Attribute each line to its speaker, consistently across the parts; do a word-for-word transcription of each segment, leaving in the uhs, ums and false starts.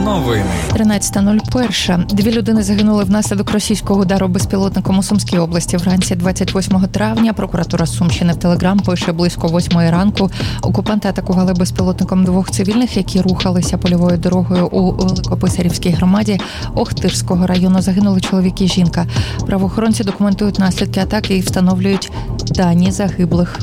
Speaker 1: Новини.
Speaker 2: тринадцята нуль один. Дві людини загинули внаслідок російського удару безпілотником у Сумській області. Вранці двадцять восьмого травня прокуратура Сумщини в Телеграм пише: близько восьмої ранку окупанти атакували безпілотником двох цивільних, які рухалися польовою дорогою у Великописарівській громаді Охтирського району. Загинули чоловік і жінка. Правоохоронці документують наслідки атаки і встановлюють дані загиблих.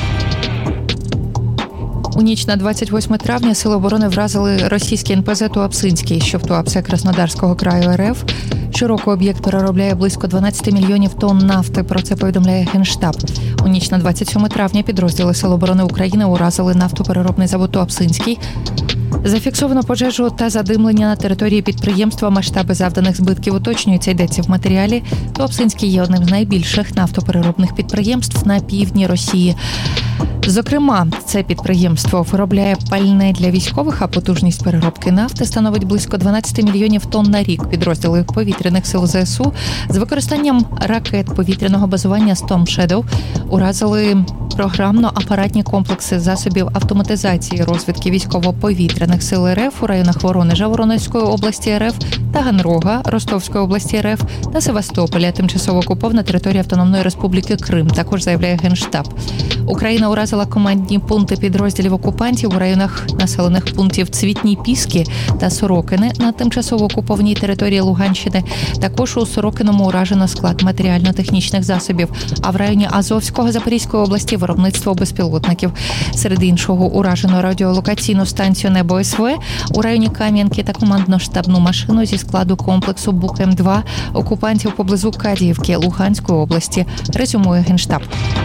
Speaker 2: У ніч на двадцять восьме травня Сили оборони вразили російський ен пе зет Туапсинський, що в Туапсе Краснодарського краю ер еф. Щороку об'єкт переробляє близько дванадцять мільйонів тонн нафти, про це повідомляє Генштаб. У ніч на двадцять сьоме травня підрозділи Сил оборони України уразили нафтопереробний завод Туапсинський. Зафіксовано пожежу та задимлення на території підприємства. Масштаби завданих збитків уточнюються, йдеться в матеріалі. Туапсинський є одним з найбільших нафтопереробних підприємств на півдні Росії. Зокрема, це підприємство виробляє пальне для військових, а потужність переробки нафти становить близько дванадцять мільйонів тонн на рік. Підрозділи повітряних сил зе ес у з використанням ракет повітряного базування Storm Shadow уразили програмно-апаратні комплекси засобів автоматизації розвідки військово-повітряних сил ер еф у районах Воронежа, Воронезької області ер еф, Таганрога, Ростовської області ер еф та Севастополя, тимчасово окупована територія Автономної Республіки Крим, також заявляє Генштаб. Україна уразила командні пункти підрозділів окупантів у районах населених пунктів Цвітні Піски та Сорокине на тимчасово окупованій території Луганщини. Також у Сорокиному уражено склад матеріально-технічних засобів, а в районі Азовського Запорізької області виробництво безпілотників. Серед іншого уражено радіолокаційну станцію Небо ес ве у районі Кам'янки та командно-штабну машину зі складу комплексу Бук ем два окупантів поблизу Кадіївки Луганської області, резюмує Генштаб.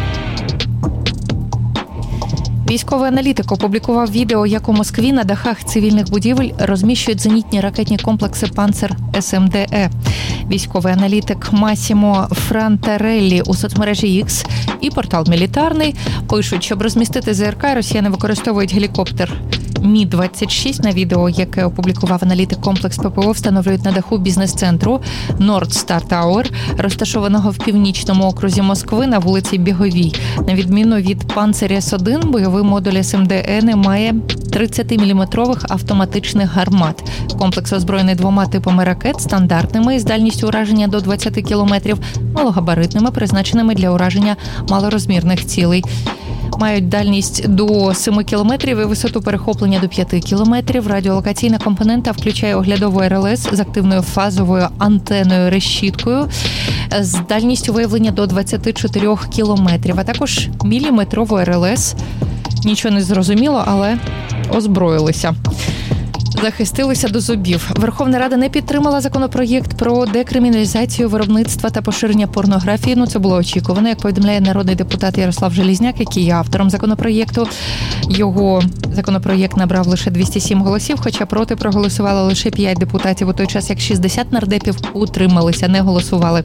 Speaker 2: Військовий аналітик опублікував відео, як у Москві на дахах цивільних будівель розміщують зенітні ракетні комплекси «Панцер ес ем де е». Військовий аналітик Масімо Франтареллі у соцмережі X і портал «Мілітарний» пишуть, щоб розмістити зе ер ка, росіяни використовують гелікоптер Мі двадцять шість. На відео, яке опублікував аналітик, комплекс пе пе о встановлюють на даху бізнес-центру Nord Star Tower, розташованого в північному окрузі Москви на вулиці Біговій. На відміну від «Панцер ес один», бойовий модуль ес ем де е не має тридцятиміліметрових автоматичних гармат. Комплекс озброєний двома типами ракет, стандартними із дальністю ураження до двадцять кілометрів, малогабаритними, призначеними для ураження малорозмірних цілей. Мають дальність до семи кілометрів і висоту перехоплення до п'яти кілометрів. Радіолокаційна компонента включає оглядову ер ел ес з активною фазовою антеною-решіткою з дальністю виявлення до двадцяти чотирьох кілометрів, а також міліметрову ер ел ес. Нічого не зрозуміло, але озброїлися. Захистилися до зубів. Верховна Рада не підтримала законопроєкт про декриміналізацію виробництва та поширення порнографії. Ну, це було очікувано, як повідомляє народний депутат Ярослав Желізняк, який є автором законопроєкту. Його законопроєкт набрав лише двісті сім голосів, хоча проти проголосувало лише п'ять депутатів, у той час як шістдесят нардепів утрималися, не голосували.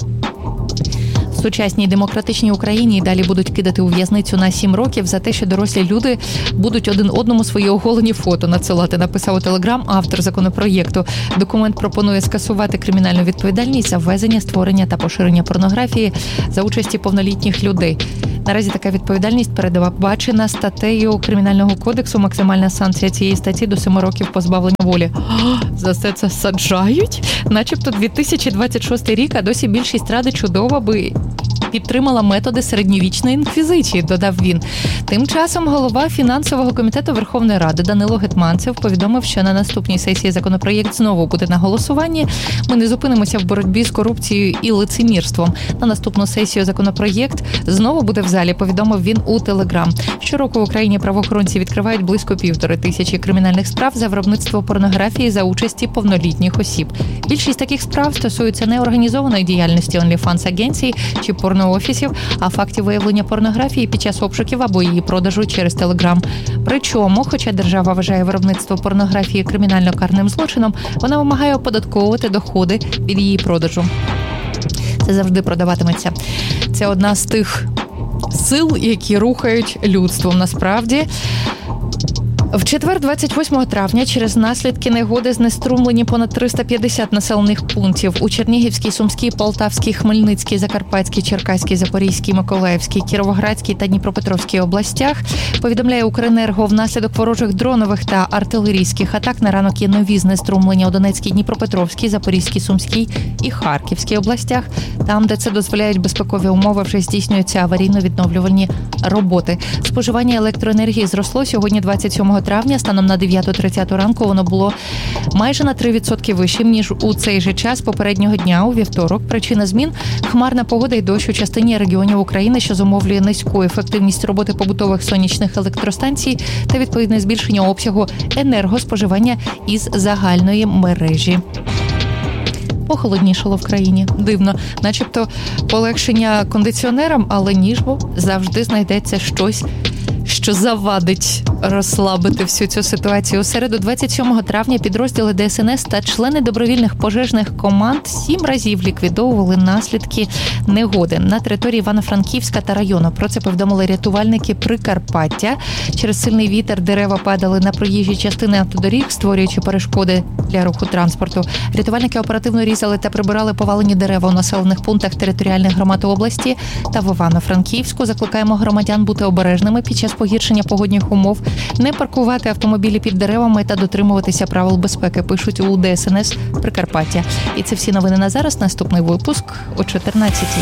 Speaker 2: В сучасній демократичній Україні і далі будуть кидати у в'язницю на сім років за те, що дорослі люди будуть один одному свої оголені фото надсилати, написав у Телеграм автор законопроєкту. Документ пропонує скасувати кримінальну відповідальність за ввезення, створення та поширення порнографії за участі повнолітніх людей. Наразі така відповідальність передбачена статтею Кримінального кодексу. Максимальна санкція цієї статті до семи років позбавлення волі. За це це саджають? Начебто дві тисячі двадцять шостий рік, а досі більшість Ради чудово би підтримала методи середньовічної інквізиції, додав він. Тим часом голова фінансового комітету Верховної Ради Данило Гетманцев повідомив, що на наступній сесії законопроєкт знову буде на голосуванні. Ми не зупинимося в боротьбі з корупцією і лицемірством. На наступну сесію законопроєкт знову буде в залі, повідомив він у Телеграм. Щороку в Україні правоохоронці відкривають близько півтори тисячі кримінальних справ за виробництво порнографії за участі повнолітніх осіб. Більшість таких справ стосуються не організованої діяльності OnlyFans-агенцій чи порноофісів, а фактів виявлення порнографії під час обшуків або її продажу через Телеграм. Причому, хоча держава вважає виробництво порнографії кримінально-карним злочином, вона вимагає оподатковувати доходи від її продажу. Це завжди продаватиметься. Це одна з тих сил, які рухають людством. Насправді, В четвер, двадцять восьмого травня, через наслідки негоди знеструмлені понад триста п'ятдесят населених пунктів у Чернігівській, Сумській, Полтавській, Хмельницькій, Закарпатській, Черкаській, Запорізькій, Миколаївській, Кіровоградській та Дніпропетровській областях. Повідомляє Укренерго, внаслідок ворожих дронових та артилерійських атак на ранок є нові знеструмлення у Донецькій, Дніпропетровській, Запорізькій, Сумській і Харківській областях. Там, де це дозволяють безпекові умови, вже здійснюються аварійно-відновлювальні роботи. Споживання електроенергії зросло сьогодні, двадцять сьомого травня, станом на дев'яту тридцять ранку воно було майже на три відсотки вищим, ніж у цей же час попереднього дня, у вівторок. Причина змін – хмарна погода і дощ у частині регіонів України, що зумовлює низьку ефективність роботи побутових сонячних електростанцій та відповідне збільшення обсягу енергоспоживання із загальної мережі. Похолоднішало в країні. Дивно. Начебто полегшення кондиціонерам, але ніжбо завжди знайдеться щось, що завадить розслабити всю цю ситуацію. У середу, двадцять сьомого травня, підрозділи Де Ес Ен Ес та члени добровільних пожежних команд сім разів ліквідовували наслідки негоди на території Івано-Франківська та району. Про це повідомили рятувальники Прикарпаття. Через сильний вітер дерева падали на проїжджі частини автодоріг, створюючи перешкоди для руху транспорту. Рятувальники оперативно різали та прибирали повалені дерева у населених пунктах територіальних громад області та в Івано-Франківську. Закликаємо громадян бути обережними під час погіршення погодних умов, не паркувати автомобілі під деревами та дотримуватися правил безпеки, пишуть у Де Ес Ен Ес Прикарпаття. І це всі новини на зараз. Наступний випуск о чотирнадцятій.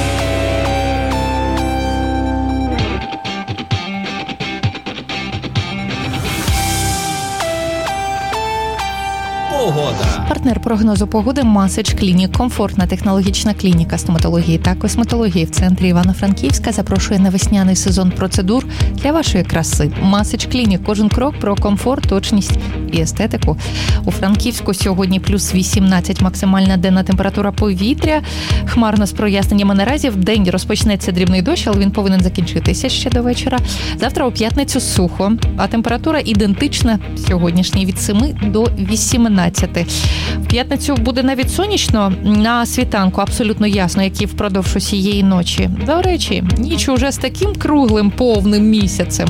Speaker 2: Погода. Партнер прогнозу погоди Масич Клінік. Комфортна технологічна клініка стоматології та косметології в центрі Івано-Франківська запрошує на весняний сезон процедур для вашої краси. Масич Клінік. Кожен крок про комфорт, точність і естетику. У Франківську сьогодні плюс вісімнадцять максимальна денна температура повітря. Хмарно з проясненнями наразі. В день розпочнеться дрібний дощ, але він повинен закінчитися ще до вечора. Завтра у п'ятницю сухо, а температура ідентична сьогоднішній від семи до вісімнадцяти. В п'ятницю буде навіть сонячно, на світанку абсолютно ясно, як і впродовж усієї ночі. До речі, ніч уже з таким круглим повним місяцем,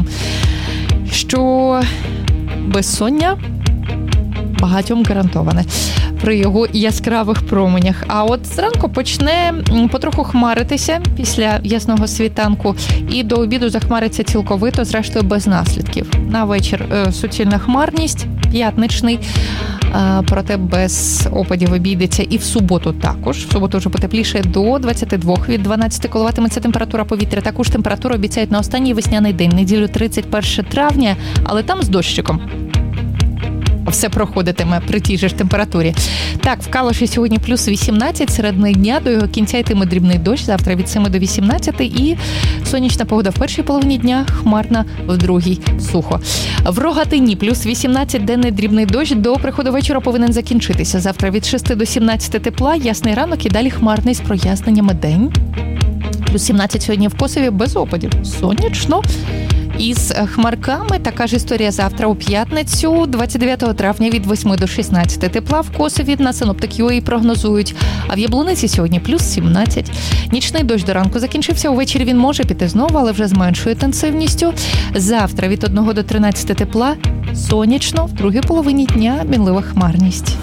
Speaker 2: що безсоння багатьом гарантоване при його яскравих променях. А от зранку почне потроху хмаритися після ясного світанку і до обіду захмариться цілковито, зрештою без наслідків. На вечір е, суцільна хмарність, п'ятничний, е, проте без опадів обійдеться і в суботу також. В суботу вже потепліше до двадцяти двох, від дванадцяти коливатиметься температура повітря. Також температуру обіцяють на останній весняний день, неділю тридцять перше травня, але там з дощиком. Все проходитиме при тій же ж температурі. Так, в Калуші сьогодні плюс вісімнадцять, середини дня, до його кінця йтиме дрібний дощ, завтра від семи до вісімнадцяти, і сонячна погода в першій половині дня, хмарна в другій, сухо. В Рогатині плюс вісімнадцять, денний дрібний дощ, до приходу вечора повинен закінчитися. Завтра від шести до сімнадцяти тепла, ясний ранок і далі хмарний з проясненнями день. Плюс сімнадцять сьогодні в Косові без опадів, сонячно. Із хмарками така ж історія завтра у п'ятницю, двадцять дев'ятого травня від восьми до шістнадцяти тепла в Косові, на синоптик.ua прогнозують. А в Яблуниці сьогодні плюс сімнадцять. Нічний дощ до ранку закінчився, увечері він може піти знову, але вже з меншою інтенсивністю. Завтра від одного до тринадцяти тепла, сонячно, в другій половині дня мінлива хмарність.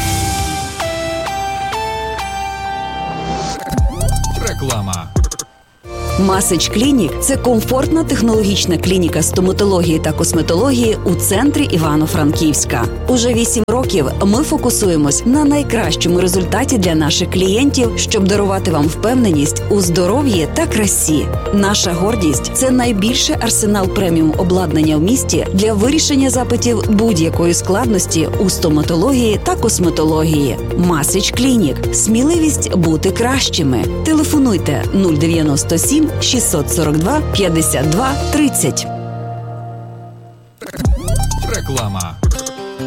Speaker 1: Реклама.
Speaker 3: Масич Клінік – це комфортна технологічна клініка стоматології та косметології у центрі Івано-Франківська. Уже вісім років ми фокусуємось на найкращому результаті для наших клієнтів, щоб дарувати вам впевненість у здоров'ї та красі. Наша гордість – це найбільший арсенал преміум обладнання в місті для вирішення запитів будь-якої складності у стоматології та косметології. Масич Клінік – сміливість бути кращими. Телефонуйте нуль дев'яносто сім шістсот сорок два п'ятдесят два тридцять.
Speaker 1: Реклама.